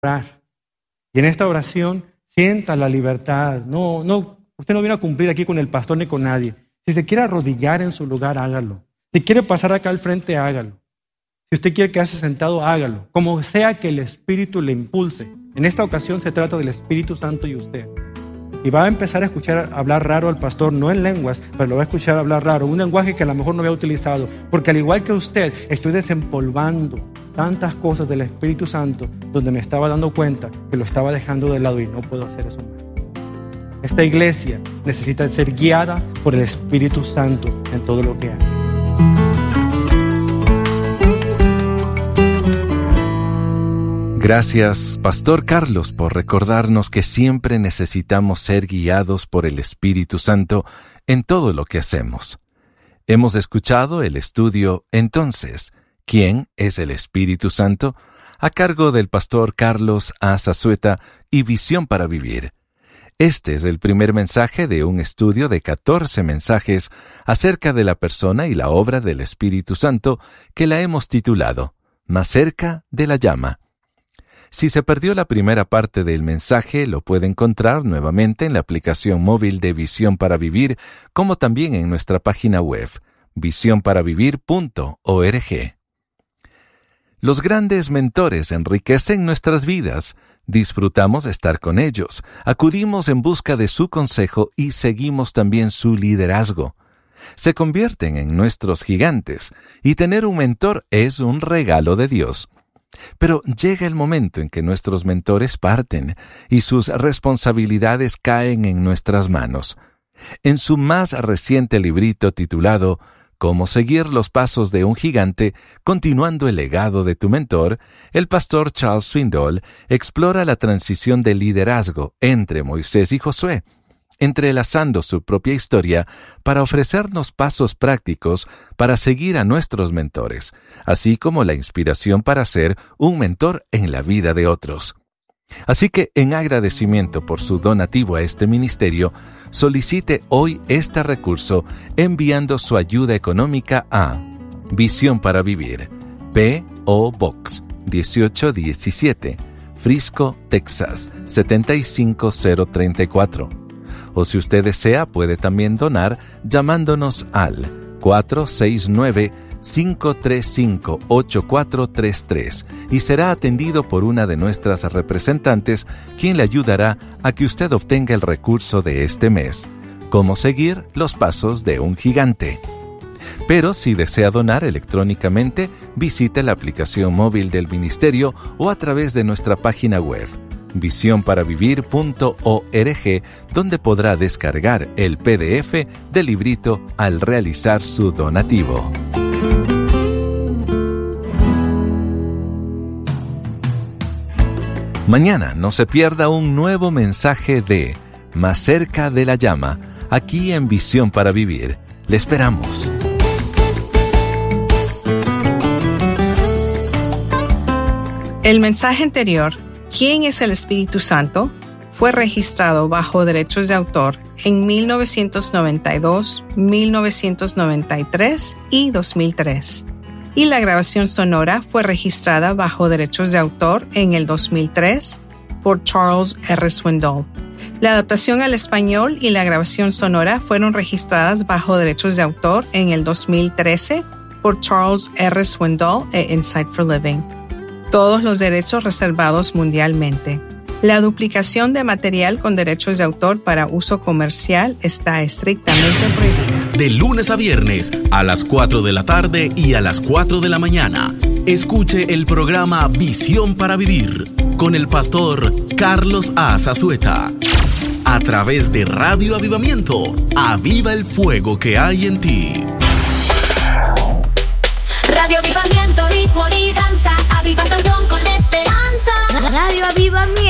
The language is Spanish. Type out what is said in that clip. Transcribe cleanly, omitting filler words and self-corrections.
orar. Y en esta oración sienta la libertad. Usted no viene a cumplir aquí con el pastor ni con nadie. Si se quiere arrodillar en su lugar, hágalo. Si quiere pasar acá al frente, hágalo. Si usted quiere quedarse sentado, hágalo. Como sea que el Espíritu le impulse. En esta ocasión se trata del Espíritu Santo y usted. Y va a empezar a escuchar hablar raro al pastor, no en lenguas, pero lo va a escuchar hablar raro, un lenguaje que a lo mejor no había utilizado, porque al igual que usted, estoy desempolvando tantas cosas del Espíritu Santo, donde me estaba dando cuenta que lo estaba dejando de lado y no puedo hacer eso más. Esta iglesia necesita ser guiada por el Espíritu Santo en todo lo que haga. Gracias, Pastor Carlos, por recordarnos que siempre necesitamos ser guiados por el Espíritu Santo en todo lo que hacemos. Hemos escuchado el estudio Entonces, ¿quién es el Espíritu Santo?, a cargo del Pastor Carlos A. Zazueta y Visión para Vivir. Este es el primer mensaje de un estudio de 14 mensajes acerca de la persona y la obra del Espíritu Santo que la hemos titulado Más cerca de la llama. Si se perdió la primera parte del mensaje, lo puede encontrar nuevamente en la aplicación móvil de Visión para Vivir, como también en nuestra página web, visionparavivir.org. Los grandes mentores enriquecen nuestras vidas. Disfrutamos de estar con ellos, acudimos en busca de su consejo y seguimos también su liderazgo. Se convierten en nuestros gigantes, y tener un mentor es un regalo de Dios. Pero llega el momento en que nuestros mentores parten y sus responsabilidades caen en nuestras manos. En su más reciente librito titulado Cómo seguir los pasos de un gigante, continuando el legado de tu mentor, el pastor Charles Swindoll explora la transición de liderazgo entre Moisés y Josué, entrelazando su propia historia para ofrecernos pasos prácticos para seguir a nuestros mentores, así como la inspiración para ser un mentor en la vida de otros. Así que, en agradecimiento por su donativo a este ministerio, solicite hoy este recurso enviando su ayuda económica a Visión para Vivir, P.O. Box 1817, Frisco, Texas 75034. O si usted desea, puede también donar llamándonos al 469-535-8433 y será atendido por una de nuestras representantes, quien le ayudará a que usted obtenga el recurso de este mes, Cómo seguir los pasos de un gigante. Pero si desea donar electrónicamente, visite la aplicación móvil del ministerio o a través de nuestra página web, visionparavivir.org, donde podrá descargar el PDF del librito al realizar su donativo. Mañana no se pierda un nuevo mensaje de Más cerca de la llama, aquí en Visión para Vivir. Le esperamos. El mensaje anterior, ¿quién es el Espíritu Santo?, fue registrado bajo derechos de autor en 1992, 1993 y 2003. Y la grabación sonora fue registrada bajo derechos de autor en el 2003 por Charles R. Swindoll. La adaptación al español y la grabación sonora fueron registradas bajo derechos de autor en el 2013 por Charles R. Swindoll e Insight for Living. Todos los derechos reservados mundialmente. La duplicación de material con derechos de autor para uso comercial está estrictamente prohibida. De lunes a viernes, a las 4 de la tarde y a las 4 de la mañana, escuche el programa Visión para Vivir con el pastor Carlos A. Zazueta. A través de Radio Avivamiento, aviva el fuego que hay en ti. Radio Avivamiento, ritmo y danza, avivando con esperanza. Radio Avivamiento.